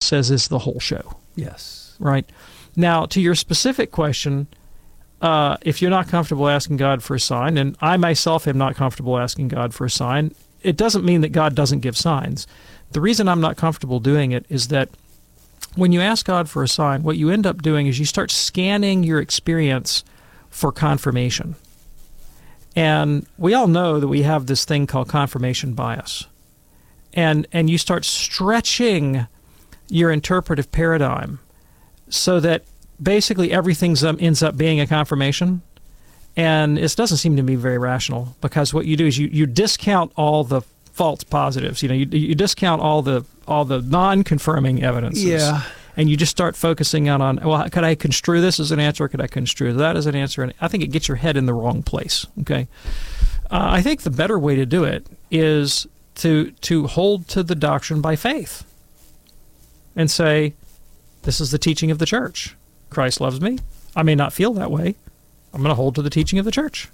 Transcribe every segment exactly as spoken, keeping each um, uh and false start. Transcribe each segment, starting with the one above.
says is the whole show. Yes. Right? Now, to your specific question, uh, if you're not comfortable asking God for a sign, and I myself am not comfortable asking God for a sign, it doesn't mean that God doesn't give signs. The reason I'm not comfortable doing it is that when you ask God for a sign, what you end up doing is you start scanning your experience for confirmation. And we all know that we have this thing called confirmation bias. And and you start stretching your interpretive paradigm so that basically everything ends up being a confirmation. And it doesn't seem to be very rational, because what you do is you, you discount all the false positives. You know, you, you discount all the all the non-confirming evidences. Yeah. And you just start focusing out on, well, could I construe this as an answer, or could I construe that as an answer? And I think it gets your head in the wrong place, okay? Uh, I think the better way to do it is to to hold to the doctrine by faith and say, this is the teaching of the church. Christ loves me. I may not feel that way. I'm going to hold to the teaching of the church.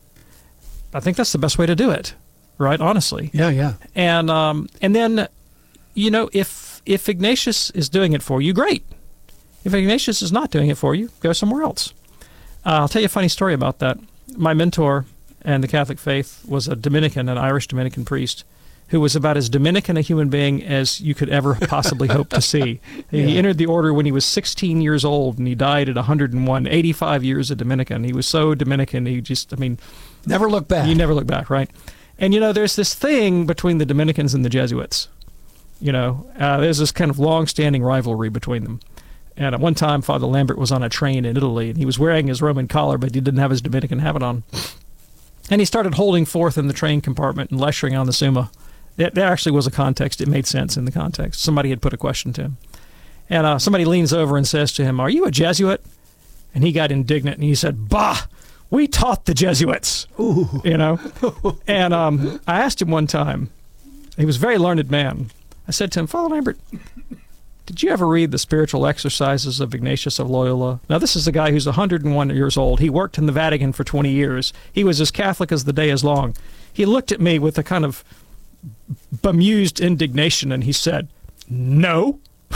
I think that's the best way to do it, right? Honestly. Yeah, yeah. And um, and then, you know, if if Ignatius is doing it for you, great. If Ignatius is not doing it for you, go somewhere else. Uh, I'll tell you a funny story about that. My mentor in the Catholic faith was a Dominican, an Irish Dominican priest, who was about as Dominican a human being as you could ever possibly hope to see. Yeah. He entered the order when he was sixteen years old, and he died at one hundred and one, eighty-five years a Dominican. He was so Dominican, he just, I mean... Never look back. You never look back, right? And, you know, there's this thing between the Dominicans and the Jesuits. You know, uh, there's this kind of long-standing rivalry between them. And at one time, Father Lambert was on a train in Italy, and he was wearing his Roman collar, but he didn't have his Dominican habit on. And he started holding forth in the train compartment and lecturing on the Summa. It, there actually was a context. It made sense in the context. Somebody had put a question to him. And uh, somebody leans over and says to him, "Are you a Jesuit?" And he got indignant, and he said, "Bah, we taught the Jesuits." Ooh. You know? And um, I asked him one time, he was a very learned man. I said to him, "Father Lambert, did you ever read the Spiritual Exercises of Ignatius of Loyola?" Now, this is a guy who's one hundred and one years old. He worked in the Vatican for twenty years. He was as Catholic as the day is long. He looked at me with a kind of bemused indignation, and he said, "No."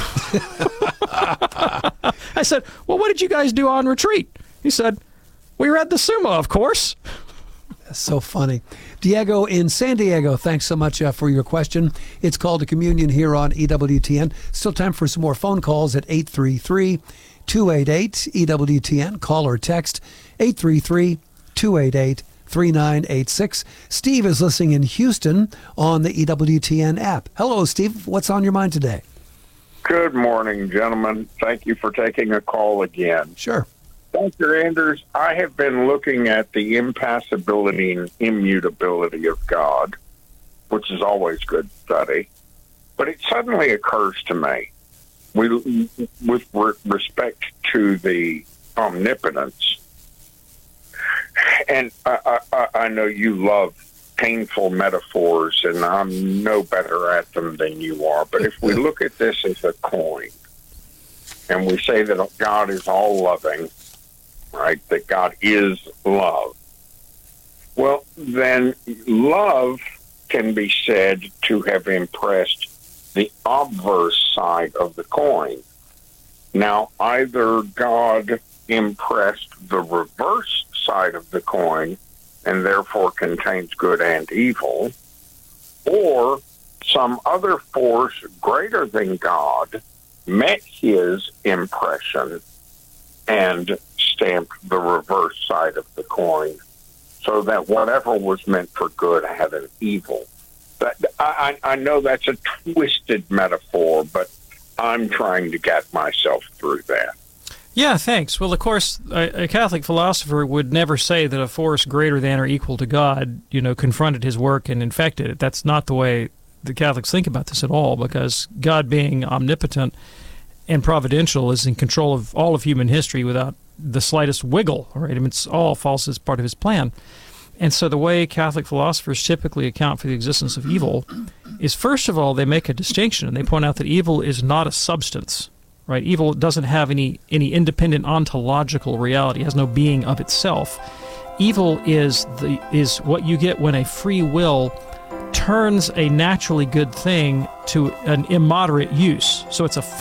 I said, "Well, what did you guys do on retreat?" He said, "We read the Summa, of course." That's so funny. Diego in San Diego, thanks so much uh, for your question. It's called to communion here on E W T N. Still time for some more phone calls at eight three three, two eight eight, E W T N. Call or text eight three three, two eight eight, three nine eight six. Steve is listening in Houston on the E W T N app. Hello, Steve. What's on your mind today? Good morning, gentlemen. Thank you for taking a call again. Sure. Doctor Anders, I have been looking at the impassibility and immutability of God, which is always good study. But it suddenly occurs to me, we, with re- respect to the omnipotence, and I, I, I know you love painful metaphors, and I'm no better at them than you are, but if we look at this as a coin, and we say that God is all loving, right, that God is love, well, then love can be said to have impressed the obverse side of the coin. Now, either God impressed the reverse side of the coin and therefore contains good and evil, or some other force greater than God met his impression and stamped the reverse side of the coin, so that whatever was meant for good had an evil. That, I, I know that's a twisted metaphor, but I'm trying to get myself through that. Yeah, thanks. Well, of course, a, a Catholic philosopher would never say that a force greater than or equal to God, you know, confronted his work and infected it. That's not the way the Catholics think about this at all, because God, being omnipotent and providential, is in control of all of human history without the slightest wiggle. Right? I mean, it's all false as part of his plan. And so the way Catholic philosophers typically account for the existence of evil is, first of all, they make a distinction, and they point out that evil is not a substance. Right? Evil doesn't have any, any independent ontological reality, it has no being of itself. Evil is the is what you get when a free will turns a naturally good thing to an immoderate use. So it's a